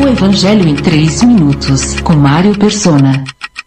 Evangelho em 3 minutos, com Mário Persona.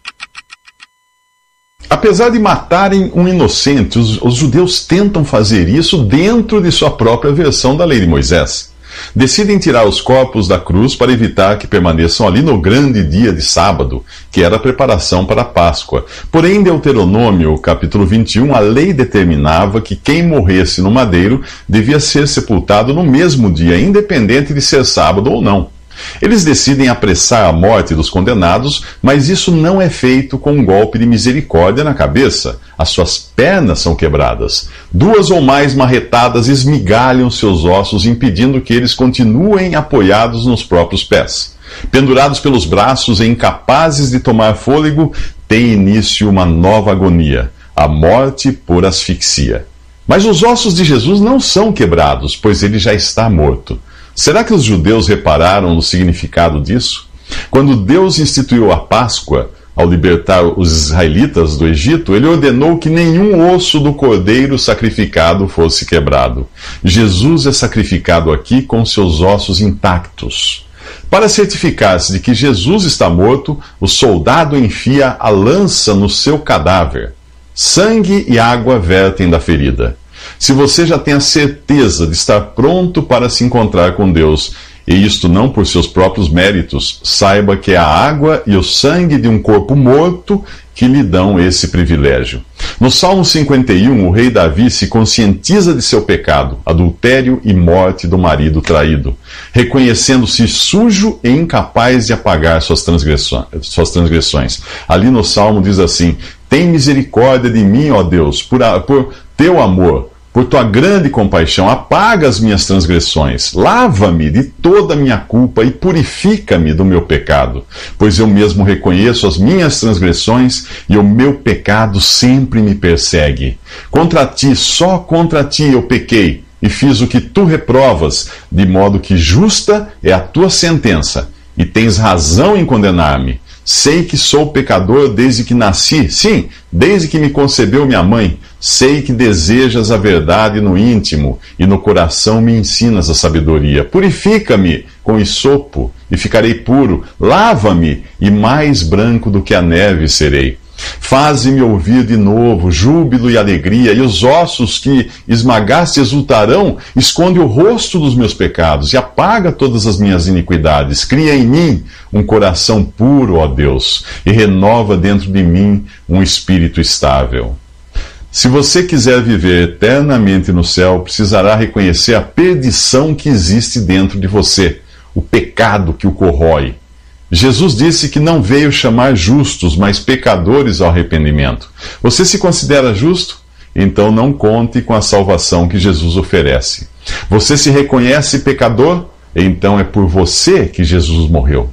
Apesar de matarem um inocente, os judeus tentam fazer isso dentro de sua própria versão da lei de Moisés. Decidem tirar os corpos da cruz para evitar que permaneçam ali no grande dia de sábado, que era a preparação para a Páscoa. Porém, em Deuteronômio, capítulo 21, a lei determinava que quem morresse no madeiro devia ser sepultado no mesmo dia, independente de ser sábado ou não. Eles decidem apressar a morte dos condenados, mas isso não é feito com um golpe de misericórdia na cabeça. As suas pernas são quebradas. 2 ou mais marretadas esmigalham seus ossos, impedindo que eles continuem apoiados nos próprios pés. Pendurados pelos braços e incapazes de tomar fôlego, tem início uma nova agonia, a morte por asfixia. Mas os ossos de Jesus não são quebrados, pois ele já está morto. Será que os judeus repararam no significado disso? Quando Deus instituiu a Páscoa, ao libertar os israelitas do Egito, ele ordenou que nenhum osso do cordeiro sacrificado fosse quebrado. Jesus é sacrificado aqui com seus ossos intactos. Para certificar-se de que Jesus está morto, o soldado enfia a lança no seu cadáver. Sangue e água vertem da ferida. Se você já tem a certeza de estar pronto para se encontrar com Deus, e isto não por seus próprios méritos, saiba que é a água e o sangue de um corpo morto que lhe dão esse privilégio. No Salmo 51, o rei Davi se conscientiza de seu pecado, adultério e morte do marido traído, reconhecendo-se sujo e incapaz de apagar suas transgressões. Ali no Salmo diz assim: tem misericórdia de mim, ó Deus, por teu amor. Por tua grande compaixão, apaga as minhas transgressões, lava-me de toda a minha culpa e purifica-me do meu pecado, pois eu mesmo reconheço as minhas transgressões e o meu pecado sempre me persegue. Contra ti, só contra ti eu pequei e fiz o que tu reprovas, de modo que justa é a tua sentença e tens razão em condenar-me. Sei que sou pecador desde que nasci, sim, desde que me concebeu minha mãe. Sei que desejas a verdade no íntimo, e no coração me ensinas a sabedoria. Purifica-me com hisopo, e ficarei puro. Lava-me, e mais branco do que a neve serei. Faze-me ouvir de novo júbilo e alegria, e os ossos que esmagaste exultarão. Esconde o rosto dos meus pecados e apaga todas as minhas iniquidades. Cria em mim um coração puro, ó Deus, e renova dentro de mim um espírito estável. Se você quiser viver eternamente no céu, precisará reconhecer a perdição que existe dentro de você, o pecado que o corrói. Jesus disse que não veio chamar justos, mas pecadores ao arrependimento. Você se considera justo? Então não conte com a salvação que Jesus oferece. Você se reconhece pecador? Então é por você que Jesus morreu.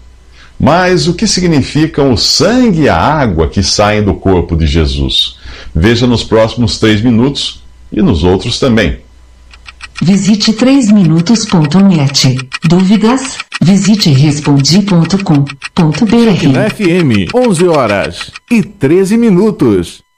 Mas o que significam o sangue e a água que saem do corpo de Jesus? Veja nos próximos 3 minutos e nos outros também. Visite 3minutos.net. Dúvidas? Visite respondi.com.br. Na FM, 11 horas e 13 minutos.